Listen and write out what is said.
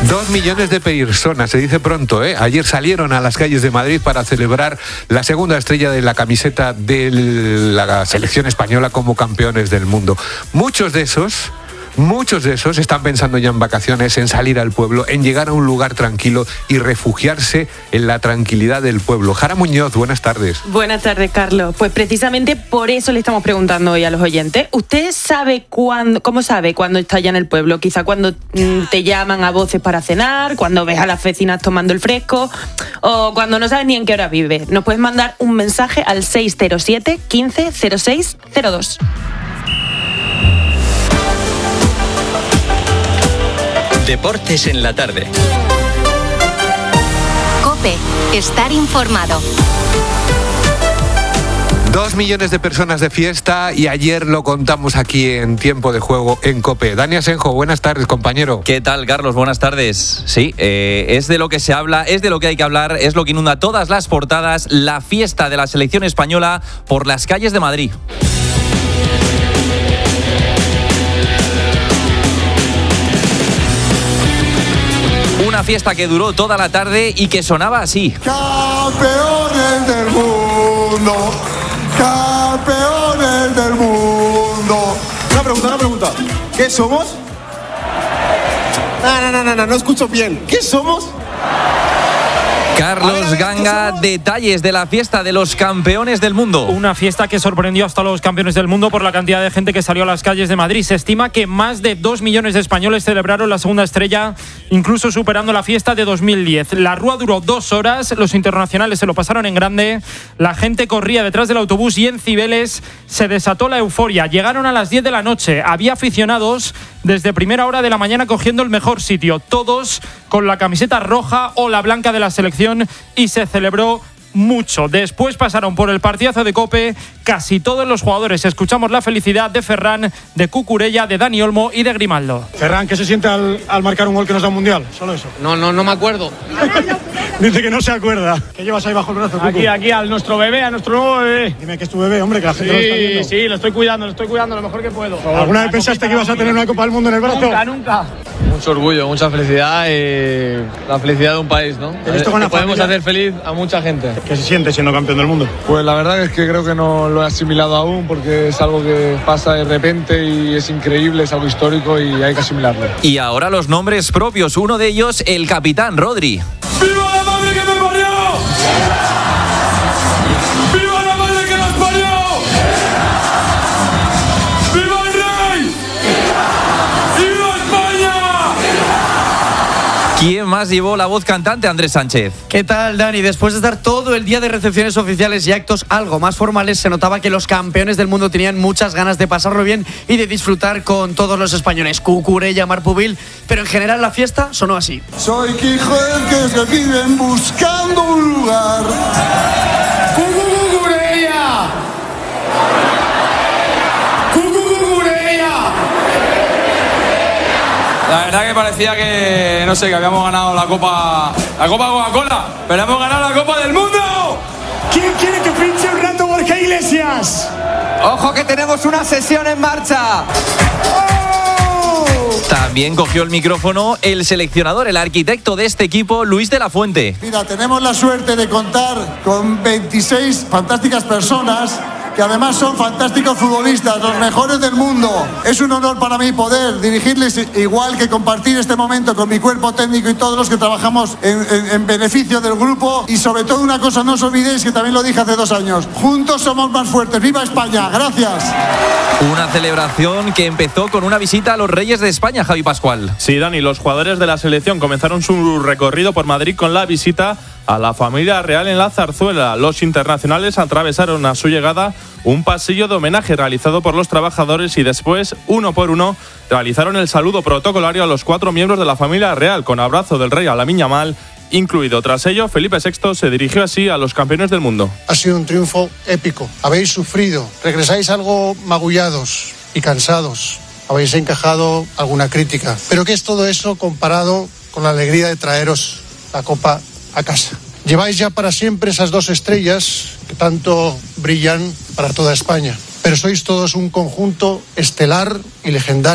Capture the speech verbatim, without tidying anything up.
Dos millones de personas, se dice pronto, ¿eh? Ayer salieron a las calles de Madrid para celebrar la segunda estrella de la camiseta de la selección española como campeones del mundo. Muchos de esos... Muchos de esos están pensando ya en vacaciones, en salir al pueblo, en llegar a un lugar tranquilo y refugiarse en la tranquilidad del pueblo. Jara Muñoz, buenas tardes. Buenas tardes, Carlos. Pues precisamente por eso le estamos preguntando hoy a los oyentes. ¿Usted sabe cuándo, cómo sabe cuándo está ya en el pueblo? Quizá cuando mm, te llaman a voces para cenar, cuando ves a las vecinas tomando el fresco o cuando no sabes ni en qué hora vive. Nos puedes mandar un mensaje al seis cero siete, quince, cero seis, cero dos. Deportes en la tarde. COPE. Estar informado. Dos millones de personas de fiesta y ayer lo contamos aquí en Tiempo de Juego en COPE. Dani Asenjo, buenas tardes, compañero. ¿Qué tal, Carlos? Buenas tardes. Sí, eh, es de lo que se habla, es de lo que hay que hablar, es lo que inunda todas las portadas, la fiesta de la selección española por las calles de Madrid. Una fiesta que duró toda la tarde y que sonaba así. Campeones del mundo, campeones del mundo. Una pregunta, una pregunta. ¿Qué somos? No, no, no, no, no, no escucho bien. ¿Qué somos? Carlos a ver, a ver, Ganga, detalles de la fiesta de los campeones del mundo. Una fiesta que sorprendió hasta a los campeones del mundo por la cantidad de gente que salió a las calles de Madrid. Se estima que más de dos millones de españoles celebraron la segunda estrella, incluso superando la fiesta de dos mil diez. La rúa duró dos horas, los internacionales se lo pasaron en grande, la gente corría detrás del autobús y en Cibeles se desató la euforia. Llegaron a las diez de la noche, había aficionados desde primera hora de la mañana cogiendo el mejor sitio, todos con la camiseta roja o la blanca de la selección, y se celebró mucho. Después pasaron por el partidazo de COPE casi todos los jugadores. Escuchamos la felicidad de Ferran, de Cucurella, de Dani Olmo y de Grimaldo. Ferran, ¿qué se siente al, al marcar un gol que nos da un mundial? Solo eso. No, no, no me acuerdo. Dice que no se acuerda. ¿Qué llevas ahí bajo el brazo, Cucu? Aquí, aquí, a nuestro bebé, a nuestro nuevo bebé. Dime que es tu bebé, hombre, que la gente sí, lo está viendo. Sí, sí, lo estoy cuidando, lo estoy cuidando lo mejor que puedo. ¿Alguna vez pensaste que ibas a tener una Copa del Mundo en el brazo? Nunca, nunca. Mucho orgullo, mucha felicidad y la felicidad de un país, ¿no? Esto con la podemos familia. hacer feliz a mucha gente. ¿Qué se siente siendo campeón del mundo? Pues la verdad es que creo que no lo he asimilado aún porque es algo que pasa de repente y es increíble, es algo histórico y hay que asimilarlo. Y ahora los nombres propios, uno de ellos el capitán Rodri. ¡Viva la madre que me parió! ¡Viva la madre que nos parió! ¡Viva el rey! ¡Viva España! ¿Quién más llevó la voz cantante? Andrés Sánchez. ¿Qué tal, Dani? Después de estar todo el día de recepciones oficiales y actos algo más formales, se notaba que los campeones del mundo tenían muchas ganas de pasarlo bien y de disfrutar con todos los españoles. Cucurella, Marpubil, pero en general la fiesta sonó así. Soy Quijote que se viven buscando un lugar. ¡Cucurella! ¡Cucurella! La verdad que parecía que, no sé, que habíamos ganado la Copa, la Copa Coca-Cola, pero hemos ganado la Copa del Mundo. ¿Quién quiere que pinche un rato Borja Iglesias? ¡Ojo que tenemos una sesión en marcha! ¡Oh! También cogió el micrófono el seleccionador, el arquitecto de este equipo, Luis de la Fuente. Mira, tenemos la suerte de contar con veintiséis fantásticas personas que además son fantásticos futbolistas, los mejores del mundo. Es un honor para mí poder dirigirles, igual que compartir este momento con mi cuerpo técnico y todos los que trabajamos en, en, en beneficio del grupo. Y sobre todo una cosa, no os olvidéis que también lo dije hace dos años, juntos somos más fuertes. ¡Viva España! ¡Gracias! Una celebración que empezó con una visita a los Reyes de España, Javi Pascual. Sí, Dani, los jugadores de la selección comenzaron su recorrido por Madrid con la visita a la familia real en la Zarzuela. Los internacionales atravesaron a su llegada un pasillo de homenaje realizado por los trabajadores y después, uno por uno, realizaron el saludo protocolario a los cuatro miembros de la familia real, con abrazo del rey a Lamine Yamal incluido. Tras ello, Felipe sexto se dirigió así a los campeones del mundo. Ha sido un triunfo épico. Habéis sufrido, regresáis algo magullados y cansados. Habéis encajado alguna crítica. Pero ¿qué es todo eso comparado con la alegría de traeros la copa a casa? Lleváis ya para siempre esas dos estrellas que tanto brillan para toda España. Pero sois todos un conjunto estelar y legendario.